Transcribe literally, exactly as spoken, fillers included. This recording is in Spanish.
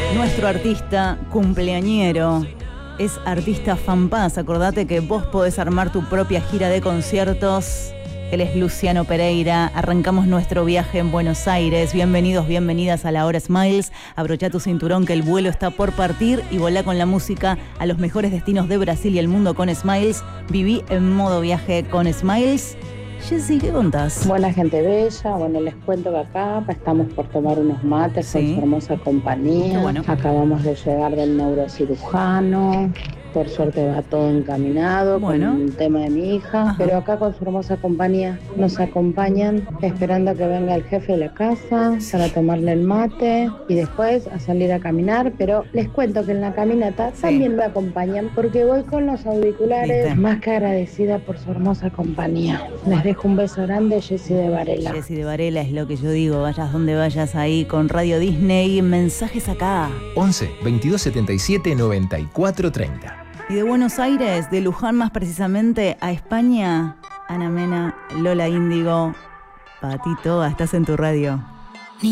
Nuestro artista cumpleañero es Artista Fanpaz. Acordate que vos podés armar tu propia gira de conciertos. Él es Luciano Pereira. Arrancamos nuestro viaje en Buenos Aires. Bienvenidos, bienvenidas a la Hora Smiles. Abrochá tu cinturón que el vuelo está por partir y volá con la música a los mejores destinos de Brasil y el mundo con Smiles. Viví en modo viaje con Smiles. Jessy, ¿qué contás? Buena gente bella, bueno, les cuento que acá estamos por tomar unos mates sí. con su hermosa compañía. Qué bueno. Acabamos de llegar del neurocirujano. Por suerte va todo encaminado bueno. con el tema de mi hija, Ajá. pero acá con su hermosa compañía nos acompañan esperando a que venga el jefe de la casa para tomarle el mate y después a salir a caminar, pero les cuento que en la caminata sí. también me acompañan porque voy con los auriculares, ¿Viste? Más que agradecida por su hermosa compañía. Les dejo un beso grande, Jessy de Varela. Jessy de Varela es lo que yo digo, vayas donde vayas ahí con Radio Disney, mensajes acá. once, veintidós setenta y siete, noventa y cuatro treinta. Y de Buenos Aires, de Luján más precisamente, a España, Ana Mena, Lola Índigo, Patito, estás en tu radio.